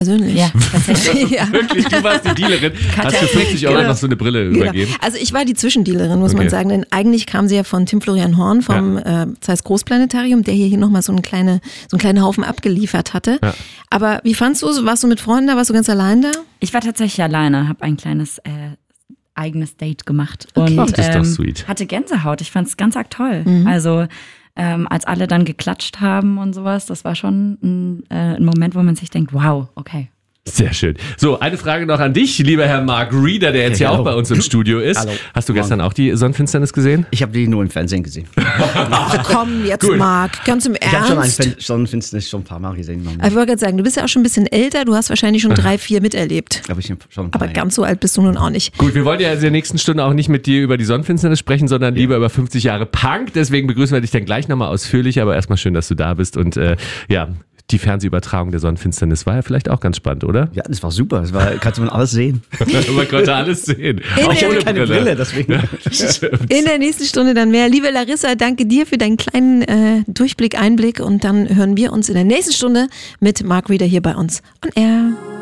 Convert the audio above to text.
persönlich. Ja, tatsächlich. Ja. Wirklich, du warst die Dealerin. Hast für 50 Euro noch so eine Brille übergeben? Also ich war die Zwischendealerin, muss man sagen, denn eigentlich kam sie ja von Tim Florian Horn vom Zeiss Großplanetarium, der hier nochmal so einen kleinen Haufen abgeliefert hatte. Ja. Aber wie fandst du es? Warst du mit Freunden da? Warst du ganz allein da? Ich war tatsächlich alleine, habe ein kleines eigenes Date gemacht und das ist doch sweet. Hatte Gänsehaut. Ich fand es ganz arg toll. Also als alle dann geklatscht haben und sowas, das war schon ein Moment, wo man sich denkt, wow, okay. Sehr schön. So, eine Frage noch an dich, lieber Herr Mark Reeder, der jetzt hier auch bei uns im Studio ist. Hallo. Hast du gestern auch die Sonnenfinsternis gesehen? Ich habe die nur im Fernsehen gesehen. Ach komm, jetzt Gut. Marc, ganz im Ich habe Ernst. schon Sonnenfinsternis schon ein paar Mal gesehen. Ich wollte gerade sagen, du bist ja auch schon ein bisschen älter, du hast wahrscheinlich schon 3, 4 miterlebt. Glaube ich schon ein paar, Aber ganz so alt bist du nun auch nicht. Gut, wir wollen ja in der nächsten Stunde auch nicht mit dir über die Sonnenfinsternis sprechen, sondern lieber über 50 Jahre Punk. Deswegen begrüßen wir dich dann gleich nochmal ausführlich. Aber erstmal schön, dass du da bist. Und die Fernsehübertragung der Sonnenfinsternis war ja vielleicht auch ganz spannend, oder? Ja, das war super. Kannte man alles sehen. Man konnte alles sehen. Ich hatte keine Brille, deswegen. In der nächsten Stunde dann mehr. Liebe Larissa, danke dir für deinen kleinen Durchblick, Einblick. Und dann hören wir uns in der nächsten Stunde mit Mark Reeder hier bei uns on Air.